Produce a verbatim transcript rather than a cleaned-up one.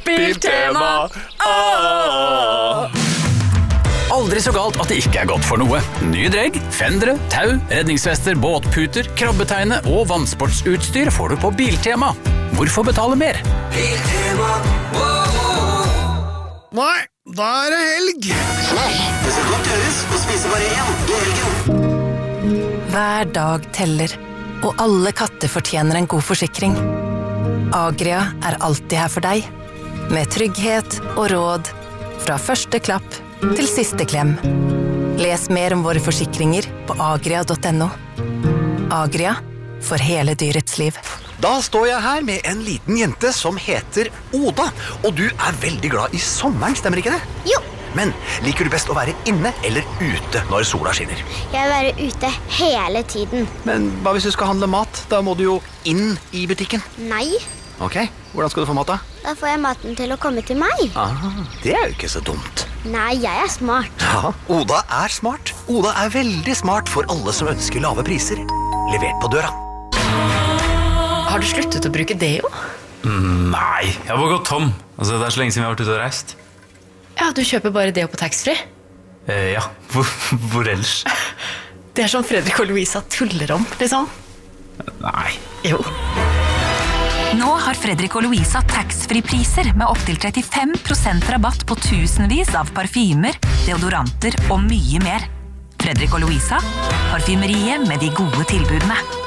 Biltema! Ah! Aldri så galt at det ikke er godt for noe. Nye dregg, fendere, tau, redningsvester, båtputer, krabbeteine og vannsportsutstyr får du på Biltema. Hvorfor betale mer? Biltema. Nei, da er det helg. Nei, det skal godt gjøres å spise bare én i helgen. Hver dag teller, og alle katter fortjener en god forsikring. Agria er alltid her for deg, med trygghet og råd fra første klapp til siste klem. Les mer om våre forsikringer på agria punktum no. Agria, for hele dyrets liv. Da står jeg her med en liten jente som heter Oda, og du er veldig glad i sommeren, stemmer ikke det? Jo. Men liker du best å være inne eller ute når sola skinner? Jeg vil være ute hele tiden. Men hva hvis du skal handle mat? Da må du jo inn i butikken. Nei. Ok, hvordan skal du få mat da? Da får jeg maten til å komme til meg. Ah, det er jo ikke så dumt. Nei, jeg er smart. Ja, Oda er smart. Oda er veldig smart for alle som ønsker lave priser. Levert på døra. Har du sluttet å bruke deo? Mm, nei, jeg har bare gått tom. Altså, det er så lenge siden vi har vært ute og reist. Ja, du kjøper bare deo på taxfree. Eh, ja, hvor, hvor ellers? Det er som Fredrik og Louisa tuller om, liksom. Nei. Jo. Nå har Fredrik og Louisa taxfree-priser med opptil trettifem prosent rabatt på tusenvis av parfymer, deodoranter og mye mer. Fredrik og Louisa, parfymeriet med de gode tilbudene.